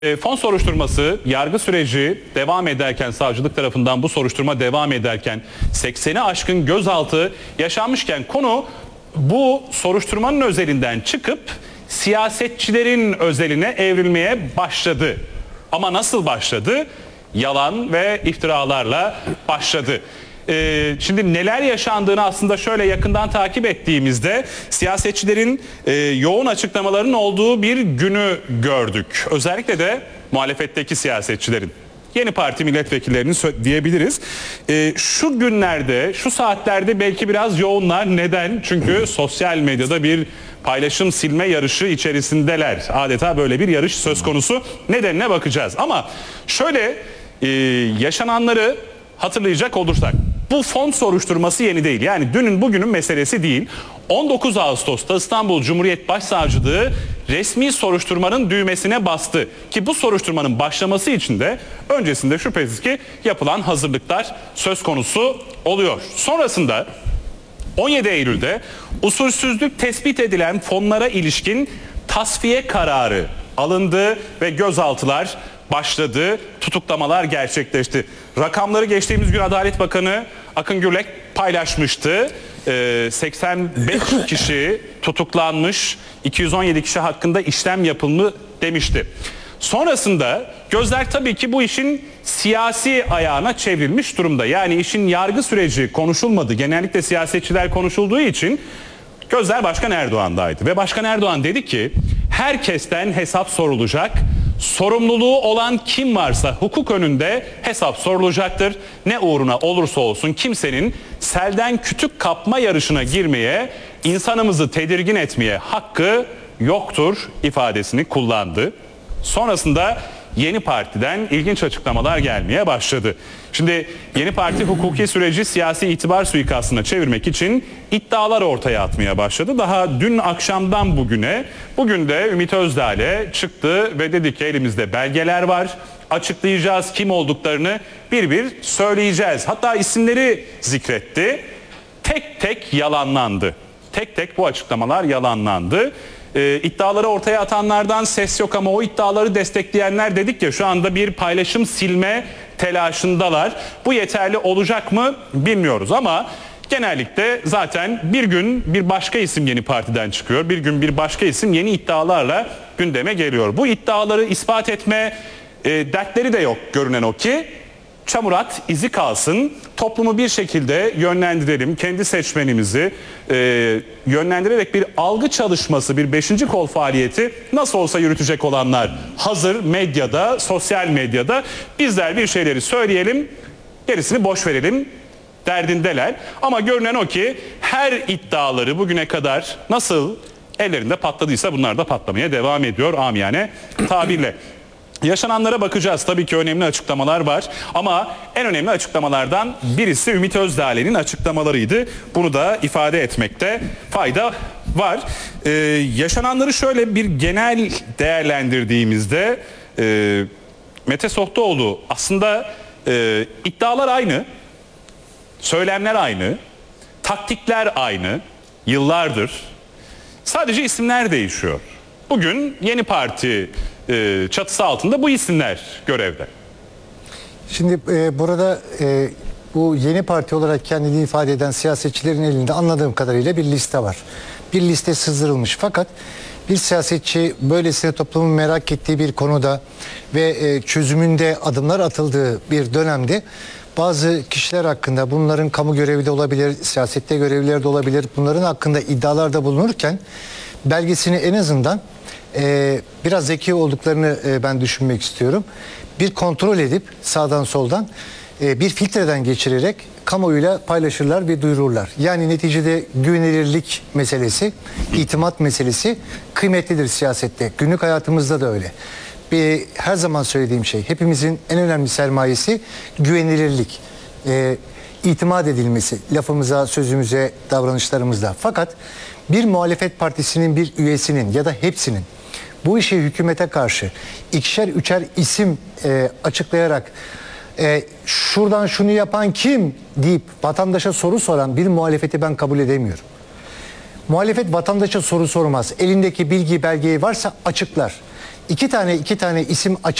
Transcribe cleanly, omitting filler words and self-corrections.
Fon soruşturması, yargı süreci devam ederken, savcılık tarafından bu soruşturma devam ederken 80'i aşkın gözaltı yaşanmışken konu bu soruşturmanın özelinden çıkıp siyasetçilerin özeline evrilmeye başladı. Ama nasıl başladı? Yalan ve iftiralarla başladı. Şimdi neler yaşandığını aslında şöyle yakından takip ettiğimizde siyasetçilerin yoğun açıklamaların olduğu bir günü gördük. Özellikle de muhalefetteki siyasetçilerin. Yeni Parti milletvekillerinin diyebiliriz. Şu günlerde, şu saatlerde belki biraz yoğunlar. Neden? Çünkü sosyal medyada bir paylaşım silme yarışı içerisindeler. Adeta böyle bir yarış söz konusu. Nedenine bakacağız. Ama şöyle yaşananları hatırlayacak olursak, bu fon soruşturması yeni değil. Yani dünün bugünün meselesi değil. 19 Ağustos'ta İstanbul Cumhuriyet Başsavcılığı resmi soruşturmanın düğmesine bastı. Ki bu soruşturmanın başlaması için de öncesinde şüphesiz ki yapılan hazırlıklar söz konusu oluyor. Sonrasında 17 Eylül'de usulsüzlük tespit edilen fonlara ilişkin tasfiye kararı alındı ve gözaltılar başladı, tutuklamalar gerçekleşti. Rakamları geçtiğimiz gün Adalet Bakanı Akın Gürlek paylaşmıştı. 85 kişi tutuklanmış, 217 kişi hakkında işlem yapılmış demişti. Sonrasında gözler tabii ki bu işin siyasi ayağına çevrilmiş durumda. Yani işin yargı süreci konuşulmadı. Genellikle siyasetçiler konuşulduğu için gözler Başkan Erdoğan'daydı. Ve Başkan Erdoğan dedi ki herkesten hesap sorulacak. Sorumluluğu olan kim varsa hukuk önünde hesap sorulacaktır. Ne uğruna olursa olsun kimsenin selden kütük kapma yarışına girmeye, insanımızı tedirgin etmeye hakkı yoktur ifadesini kullandı. Sonrasında Yeni Parti'den ilginç açıklamalar gelmeye başladı. Şimdi Yeni Parti hukuki süreci siyasi itibar suikastına çevirmek için iddialar ortaya atmaya başladı. Daha dün akşamdan bugüne, bugün de Ümit Özdağ'le çıktı ve dedi ki elimizde belgeler var. Açıklayacağız, kim olduklarını bir bir söyleyeceğiz. Hatta isimleri zikretti. Tek tek yalanlandı. Tek tek bu açıklamalar yalanlandı. İddiaları ortaya atanlardan ses yok ama o iddiaları destekleyenler dedik ya şu anda bir paylaşım silme telaşındalar. Bu yeterli olacak mı bilmiyoruz ama genellikle zaten bir gün bir başka isim Yeni Parti'den çıkıyor. Bir gün bir başka isim yeni iddialarla gündeme geliyor. Bu iddiaları ispat etme dertleri de yok görünen o ki. Çamurat izi kalsın, toplumu bir şekilde yönlendirelim, kendi seçmenimizi yönlendirerek bir algı çalışması, bir 5. kol faaliyeti nasıl olsa yürütecek olanlar hazır medyada, sosyal medyada bizler bir şeyleri söyleyelim, gerisini boş verelim derdindeler. Ama görünen o ki her iddiaları bugüne kadar nasıl ellerinde patladıysa bunlar da patlamaya devam ediyor amiyane tabirle. Yaşananlara bakacağız. Tabii ki önemli açıklamalar var ama en önemli açıklamalardan birisi Ümit Özdağ'ın açıklamalarıydı. Bunu da ifade etmekte fayda var. Yaşananları şöyle bir genel değerlendirdiğimizde Mete Sohtoğlu aslında iddialar aynı, söylemler aynı, taktikler aynı, yıllardır. Sadece isimler değişiyor. Bugün Yeni Parti çatısı altında bu isimler görevde. Şimdi burada bu Yeni Parti olarak kendini ifade eden siyasetçilerin elinde anladığım kadarıyla bir liste var. Bir liste sızdırılmış fakat bir siyasetçi böylesine toplumun merak ettiği bir konuda ve çözümünde adımlar atıldığı bir dönemde bazı kişiler hakkında bunların kamu görevi de olabilir, siyasette görevliler de olabilir, bunların hakkında iddialarda bulunurken belgesini en azından biraz zeki olduklarını ben düşünmek istiyorum. Bir kontrol edip sağdan soldan bir filtreden geçirerek kamuoyuyla paylaşırlar ve duyururlar. Yani neticede güvenilirlik meselesi, itimat meselesi kıymetlidir siyasette. Günlük hayatımızda da öyle. Her zaman söylediğim şey, hepimizin en önemli sermayesi güvenilirlik. İtimat edilmesi, lafımıza, sözümüze, davranışlarımızda. Fakat bir muhalefet partisinin bir üyesinin ya da hepsinin bu işi hükümete karşı ikişer üçer isim açıklayarak şuradan şunu yapan kim deyip vatandaşa soru soran bir muhalefeti ben kabul edemiyorum. Muhalefet vatandaşa soru sormaz. Elindeki bilgi belgeyi varsa açıklar. iki tane isim